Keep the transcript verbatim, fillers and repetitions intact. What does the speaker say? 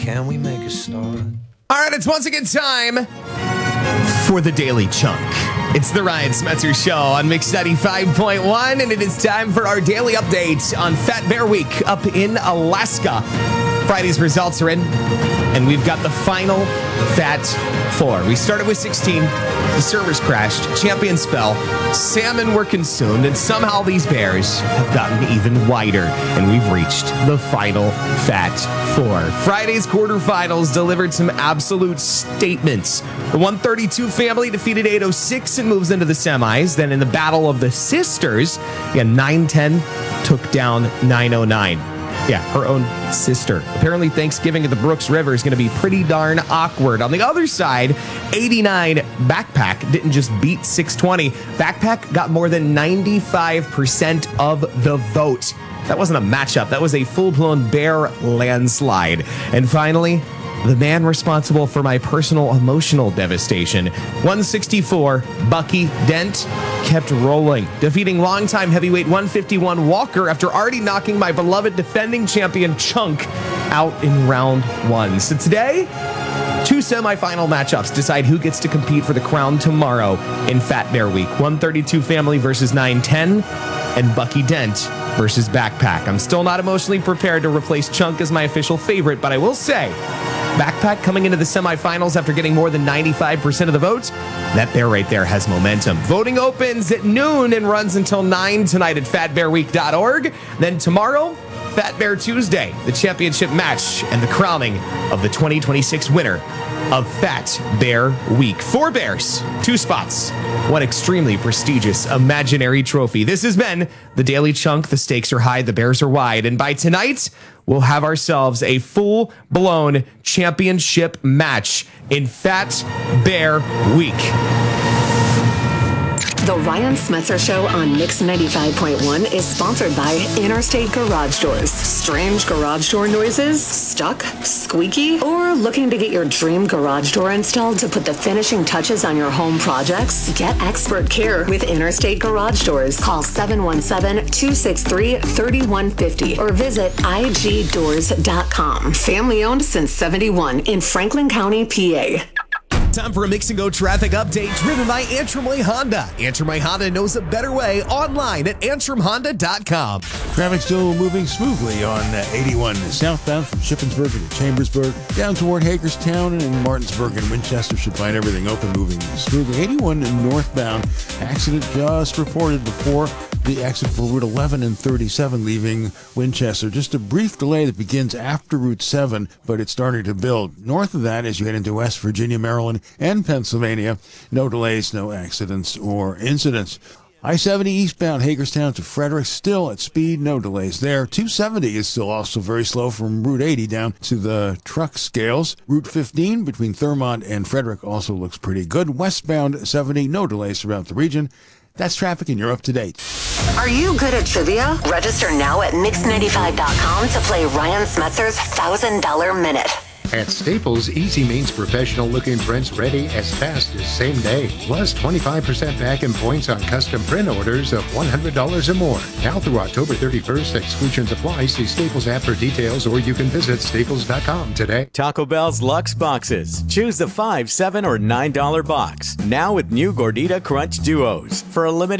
Can we make a start? All right, it's once again time for the Daily Chunk. It's the Ryan Smetzer Show on Mix ninety-five point one, and it is time for our daily update on Fat Bear Week up in Alaska. Friday's results are in, and we've got the final Fat Four. We started with sixteen. The servers crashed. Champions fell. Salmon were consumed, and somehow these bears have gotten even wider, and we've reached the final Fat Four. Friday's quarterfinals delivered some absolute statements. The one thirty-two family defeated eight oh six and moves into the semis. Then in the Battle of the Sisters, yeah, nine ten took down nine oh nine. Yeah, her own sister. Apparently Thanksgiving at the Brooks River is going to be pretty darn awkward. On the other side, eighty-nine Backpack didn't just beat six twenty. Backpack got more than ninety-five percent of the vote. That wasn't a matchup. That was a full-blown bear landslide. And finally, the man responsible for my personal emotional devastation, one sixty-four, Bucky Dent, kept rolling, defeating longtime heavyweight one fifty-one Walker after already knocking my beloved defending champion Chunk out in round one. So today, two semifinal matchups decide who gets to compete for the crown tomorrow in Fat Bear Week. one thirty-two family versus nine ten, and Bucky Dent versus Backpack. I'm still not emotionally prepared to replace Chunk as my official favorite, but I will say, Backpack coming into the semifinals after getting more than ninety-five percent of the votes, that bear right there has momentum. Voting opens at noon and runs until nine tonight at fat bear week dot org. Then tomorrow, Fat Bear Tuesday, the championship match and the crowning of the twenty twenty-six winner of Fat Bear Week. Four bears, two spots, one extremely prestigious imaginary trophy. This has been the Daily Chunk. The stakes are high, the bears are wide, and by tonight, we'll have ourselves a full-blown championship match in Fat Bear Week. The Ryan Smetzer Show on Mix ninety-five point one is sponsored by Interstate Garage Doors. Strange garage door noises? Stuck? Squeaky? Or looking to get your dream garage door installed to put the finishing touches on your home projects? Get expert care with Interstate Garage Doors. Call seven one seven, two six three, three one five zero or visit I G doors dot com. Family owned since seventy-one in Franklin County, P A. Time for a Mix and Go traffic update driven by Antrim Way Honda. Antrim Way Honda knows a better way online at antrim honda dot com. Traffic still moving smoothly on uh, eighty-one southbound from Shippensburg to Chambersburg, down toward Hagerstown and Martinsburg and Winchester should find everything open, moving smoothly. eighty-one northbound, accident just reported before the exit for Route eleven and thirty-seven leaving Winchester. Just a brief delay that begins after Route seven, but it's starting to build. North of that, as you head into West Virginia, Maryland, and Pennsylvania, no delays, no accidents or incidents. I seventy eastbound Hagerstown to Frederick, still at speed, no delays there. two seventy is still also very slow from Route eighty down to the truck scales. Route fifteen between Thurmont and Frederick also looks pretty good. Westbound seventy, no delays throughout the region. That's traffic, and you're up to date. Are you good at trivia? Register now at mix ninety-five dot com to play Ryan Smetzer's one thousand dollars Minute. At Staples, easy means professional-looking prints ready as fast as same day. Plus twenty-five percent back in points on custom print orders of one hundred dollars or more. Now through October thirty-first, exclusions apply. See Staples app for details, or you can visit staples dot com today. Taco Bell's Luxe Boxes. Choose the five, seven, or nine dollar box. Now with new Gordita Crunch Duos. For a limited